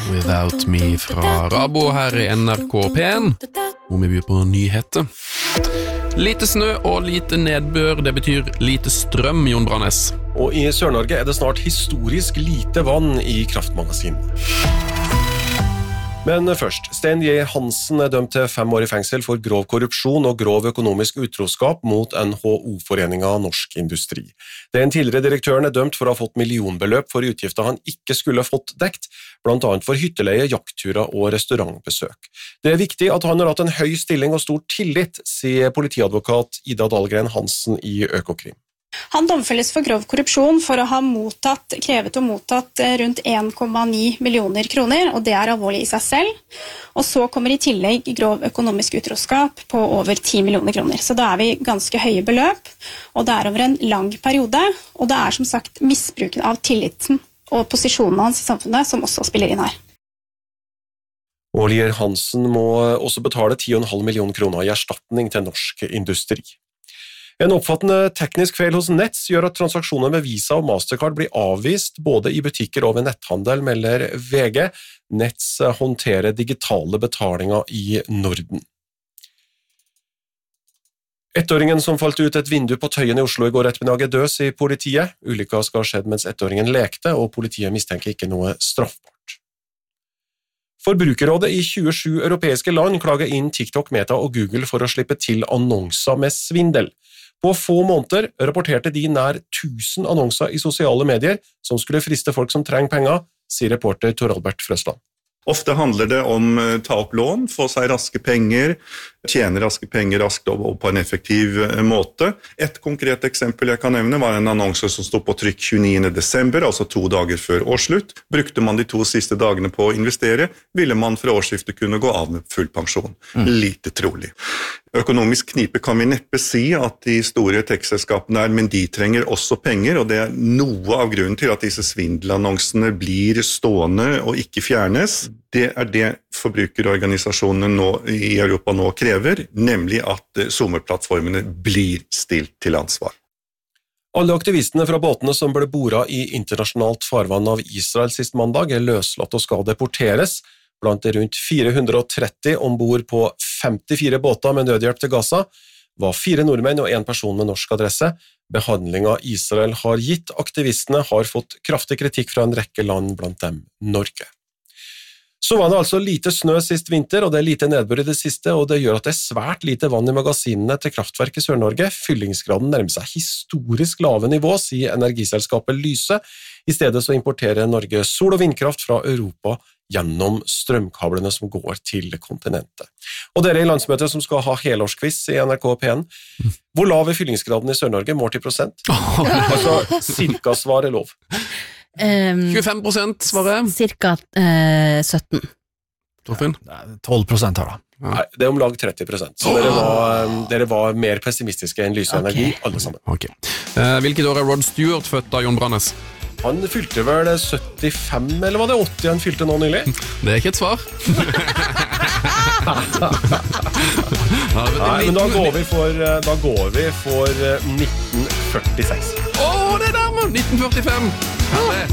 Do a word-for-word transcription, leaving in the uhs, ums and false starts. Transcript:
Without Me fra Rabo her i N R K P1, hvor vi byr på nyheter. Lite snø og lite nedbør, det betyr lite strøm, Jon Brannes. Og i Sør-Norge er det snart historisk lite vann i kraftmagasin. Men først, Stein J. Hansen er dømt til fem år i fengsel for grov korrupsjon og grov økonomisk utroskap mot N H O-foreningen Norsk Industri. Den tidligere direktøren er dømt for å ha fått millionbeløp for utgifter han ikke skulle fått dekt, blant annet for hytteleie, jaktturer og restaurantbesøk. Det er viktig at han har hatt en høy stilling og stor tillit, sier politiadvokat Ida Dahlgren Hansen i Økokrim. Han domfelles for grov korrupsjon for å ha mottatt, krevet og mottatt rundt en komma ni millioner kroner, og det er alvorlig i seg selv. Og så kommer i tillegg grov økonomisk utroskap på over ti millioner kroner. Så da er vi ganske høye beløp, og det er over en lang periode, og det er som sagt misbruken av tilliten og posisjonen hans i samfunnet som også spiller inn her. Og Lier Hansen må også betale ti komma fem millioner kroner i erstatning til Norsk Industri. En oppfattende teknisk feil hos Nets gjør at transaksjoner med Visa og Mastercard blir avvist både i butikker og ved netthandel, melder V G. Nets håndterer digitale betalinger i Norden. Ettåringen som falt ut et vindu på Tøyen i Oslo i går ettermiddag er død, sier politiet. Ulykka skal ha skjedd mens ettåringen lekte, og politiet mistenker ikke noe straffbart. Forbrukerrådet i tjuesju europeiske land klager inn TikTok, Meta og Google for å slippe til annonser med svindel. På få måneder rapporterte de nær tusen annonser i sosiale medier som skulle friste folk som trenger penger, sier reporter Tor Albert Frøsland. Ofte handler det om å ta opp lån, få seg raske penger, tjene raske penger raskt og på en effektiv måte. Et konkret eksempel jeg kan nevne var en annonse som stod på trykk tjueniende desember, altså to dager før årsslutt. Brukte man de to siste dagene på å investere, ville man fra årsskiftet kunne gå av med full pensjon. Mm. Lite trolig. Økonomisk knipe kan vi neppe si at de store tech-selskapene er, men de trenger også penger, og det er noe av grunnen til at disse svindelannonsene blir stående og ikke fjernes. Det er det forbrukerorganisasjonene nå, i Europa nå krever, nemlig at SoMe-plattformene blir stilt til ansvar. Alle aktivistene fra båtene som ble boret i internasjonalt farvann av Israel sist mandag er løslatt og skal deporteres. Blant rundt fire hundre og tretti ombord på femtifire båter med nødhjelp til Gaza var fire nordmenn og en person med norsk adresse. Behandlingen Israel har gitt aktivistene har fått kraftig kritikk fra en rekke land, blant dem Norge. Så var det altså lite snø sist vinter, og det er lite nedbør i det siste, og det gjør at det er svært lite vann i magasinene til kraftverk i Sør-Norge. Fyllingsgraden nærmer seg historisk lave nivå, sier energiselskapet Lyse. I stedet så importerer Norge sol- og vindkraft fra Europa gjennom strømkablene som går til kontinentet. Og dere i landsmøtet som skal ha helårskviss i N R K P en, hvor lav er fyllingsgraden i Sør-Norge, målt i prosent? Altså, cirka svar er lov. Um, tjuefem prosent svaret. Cirka uh, sytten. Torfinn? tolv prosent her da. Ja. Nei, det er om lag tretti prosent. Så dere var, dere var mer pessimistiske enn Lyse Energi, Okay. alle sammen. Ok. Uh, hvilket år er Rod Stewart født av Jon Brannes? Han fylte vel syttifem, eller var det åtti han fylte nå nylig? Det er ikke et svar. Nei, men da går vi for, da går vi for nitten førtiseks. Åh, det er nærmere! nitten førtifem! Herre.